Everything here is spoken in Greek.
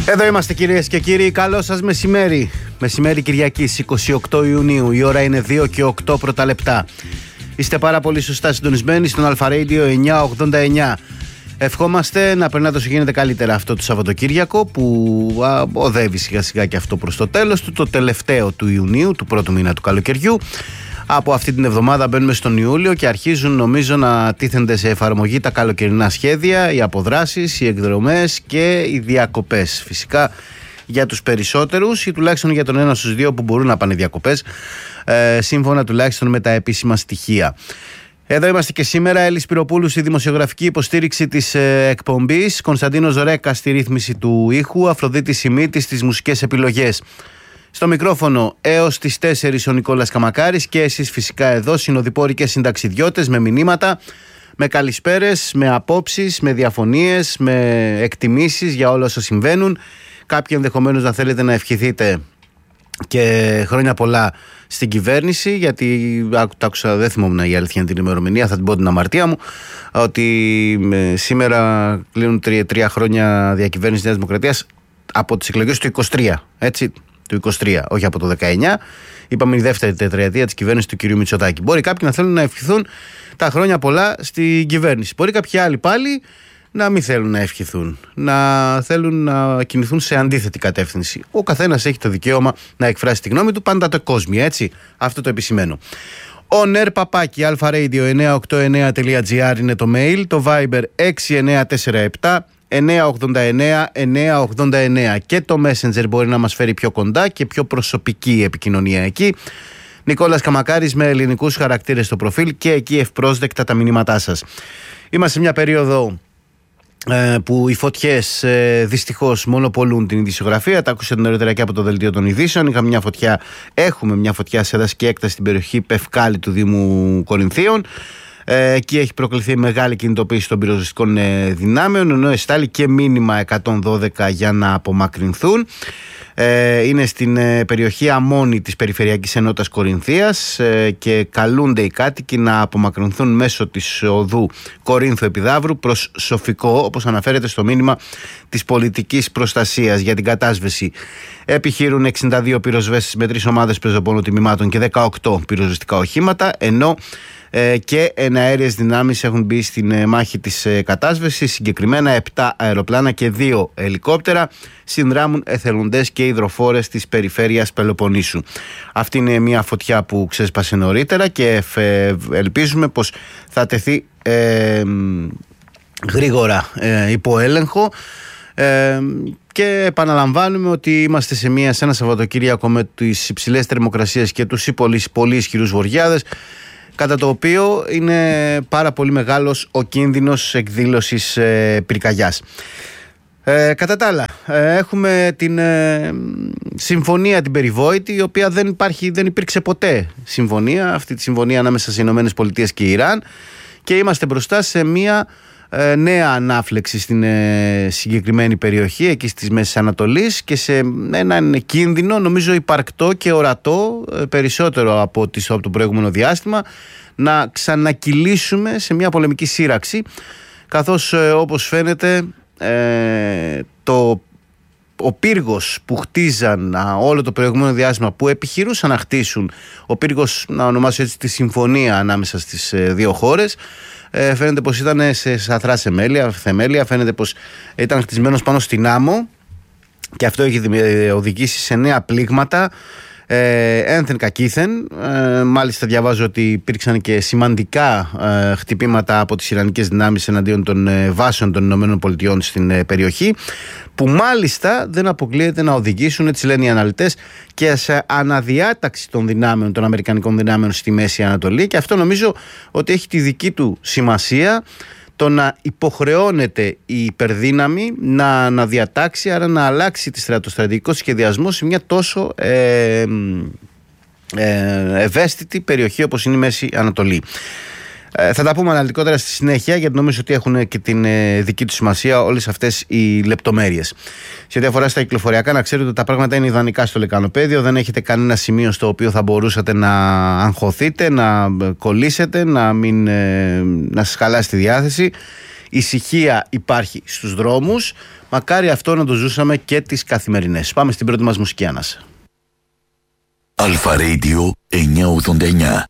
Εδώ είμαστε κυρίες και κύριοι, καλό σας μεσημέρι. Μεσημέρι Κυριακής 28 Ιουνίου, η ώρα είναι 2 και 8 πρώτα λεπτά. Είστε πάρα πολύ σωστά συντονισμένοι στον Αλφα Radio 989. Ευχόμαστε να περνάτε όσο γίνεται καλύτερα αυτό το Σαββατοκύριακο που οδεύει σιγά σιγά και αυτό προς το τέλος του, το τελευταίο του Ιουνίου, του πρώτου μήνα του καλοκαιριού. Από αυτή την εβδομάδα μπαίνουμε στον Ιούλιο και αρχίζουν νομίζω να τίθενται σε εφαρμογή τα καλοκαιρινά σχέδια, οι αποδράσεις, οι εκδρομές και οι διακοπές. Φυσικά για τους περισσότερους ή τουλάχιστον για τον ένα στους δύο που μπορούν να πάνε διακοπές, σύμφωνα τουλάχιστον με τα επίσημα στοιχεία. Εδώ είμαστε και σήμερα. Έλλη Σπυροπούλου στη δημοσιογραφική υποστήριξη της εκπομπής, Κωνσταντίνος Ρέκα στη ρύθμιση του ήχου, Αφροδίτη Σιμίτη στις μουσικές επιλογές. Στο μικρόφωνο έως τις 4 ο Νικόλας Καμακάρης και εσείς φυσικά εδώ, συνοδοιπόροι και συνταξιδιώτες, με μηνύματα, με καλησπέρες, με απόψεις, με διαφωνίες, με εκτιμήσεις για όλα όσα συμβαίνουν. Κάποιοι ενδεχομένως να θέλετε να ευχηθείτε και χρόνια πολλά στην κυβέρνηση, γιατί το άκουσα, δεν θυμόμουν η αλήθεια την ημερομηνία, θα την πω την αμαρτία μου, ότι σήμερα κλείνουν 3 χρόνια διακυβέρνηση Νέας Δημοκρατίας από τις εκλογές του 23, έτσι, του 23, όχι από το 19. Είπαμε η δεύτερη τετραετία της κυβέρνησης του κ. Μητσοτάκη. Μπορεί κάποιοι να θέλουν να ευχηθούν τα χρόνια πολλά στην κυβέρνηση. Μπορεί κάποιοι άλλοι πάλι να μην θέλουν να ευχηθούν, να θέλουν να κινηθούν σε αντίθετη κατεύθυνση. Ο καθένας έχει το δικαίωμα να εκφράσει τη γνώμη του, πάντα το κόσμιο, έτσι. Αυτό το επισημαίνω. oner@alfaradio989.gr είναι το mail, το Viber 6947 989 και το Messenger μπορεί να μας φέρει πιο κοντά και πιο προσωπική επικοινωνία εκεί. Νικόλας Καμακάρης με ελληνικούς χαρακτήρες στο προφίλ και εκεί ευπρόσδεκτα τα μηνύματά σας. Είμαστε σε μια περίοδο που οι φωτιές δυστυχώς μονοπολούν την ειδησιογραφία. Τα άκουσα νωρίτερα και από το δελτίο των ειδήσεων. Έχουμε μια φωτιά σε έδαση και έκταση στην περιοχή Πευκάλη του Δήμου Κορινθίων. Εκεί έχει προκληθεί μεγάλη κινητοποίηση των πυροσβεστικών δυνάμεων, ενώ εστάλει και μήνυμα 112 για να απομακρυνθούν. Είναι στην περιοχή Αμμόνη της Περιφερειακής Ενότητας Κορινθίας και καλούνται οι κάτοικοι να απομακρυνθούν μέσω της οδού Κορίνθου Επιδαύρου προς Σοφικό, όπως αναφέρεται στο μήνυμα της πολιτικής προστασίας. Για την κατάσβεση επιχειρούν 62 πυροσβέστες με 3 ομάδες πεζοπονοτιμημάτων και 18 πυροσβεστικά οχήματα, ενώ και εναέριες δυνάμεις έχουν μπει στην μάχη της κατάσβεσης. Συγκεκριμένα 7 αεροπλάνα και 2 ελικόπτερα συνδράμουν εθελοντές και υδροφόρες της περιφέρειας Πελοποννήσου. Αυτή είναι μια φωτιά που ξέσπασε νωρίτερα και ελπίζουμε πως θα τεθεί γρήγορα υπό έλεγχο. Και επαναλαμβάνουμε ότι είμαστε σε ένα Σαββατοκύριακο με τις υψηλές θερμοκρασίες και τους πολύ ισχυρούς βοριάδες, κατά το οποίο είναι πάρα πολύ μεγάλος ο κίνδυνος εκδήλωσης πυρκαγιάς. Κατά τα άλλα, έχουμε την συμφωνία την περιβόητη, η οποία δεν υπήρξε ποτέ συμφωνία, αυτή τη συμφωνία ανάμεσα στις Ηνωμένες Πολιτείες και Ιράν, και είμαστε μπροστά σε μια νέα ανάφλεξη στην συγκεκριμένη περιοχή εκεί στις Μέσης Ανατολής και σε έναν κίνδυνο νομίζω υπαρκτό και ορατό, περισσότερο από το προηγούμενο διάστημα, να ξανακυλήσουμε σε μια πολεμική σύραξη, καθώς όπως φαίνεται ο πύργος που χτίζαν όλο το προηγούμενο διάστημα, που επιχειρούσαν να χτίσουν, ο πύργος, να ονομάσω έτσι, τη συμφωνία ανάμεσα στις δύο χώρες, φαίνεται πως ήταν σε σαθρά θεμέλια, φαίνεται πως ήταν χτισμένος πάνω στην άμμο και αυτό έχει οδηγήσει σε νέα πλήγματα ένθεν κακήθεν. Μάλιστα διαβάζω ότι υπήρξαν και σημαντικά χτυπήματα από τις Ιρανικές δυνάμεις εναντίον των βάσεων των ΗΠΑ στην περιοχή, που μάλιστα δεν αποκλείεται να οδηγήσουν, έτσι λένε οι αναλυτές, και σε αναδιάταξη των δυνάμεων, των αμερικανικών δυνάμεων στη Μέση Ανατολή, και αυτό νομίζω ότι έχει τη δική του σημασία, το να υποχρεώνεται η υπερδύναμη να αναδιατάξει, άρα να αλλάξει το στρατηγικό σχεδιασμό σε μια τόσο ευαίσθητη περιοχή όπως είναι η Μέση Ανατολή. Θα τα πούμε αναλυτικότερα στη συνέχεια, γιατί νομίζω ότι έχουν και την δική του σημασία όλες αυτές οι λεπτομέρειες. Σε ό,τι αφορά στα κυκλοφοριακά, να ξέρετε ότι τα πράγματα είναι ιδανικά στο λεκανοπέδιο. Δεν έχετε κανένα σημείο στο οποίο θα μπορούσατε να αγχωθείτε, να κολλήσετε, να σας χαλάσει τη διάθεση. ησυχία υπάρχει στους δρόμους. Μακάρι αυτό να το ζούσαμε και τις καθημερινές. Πάμε στην πρώτη μας μουσική ανάσα. Αλφα Radio 989.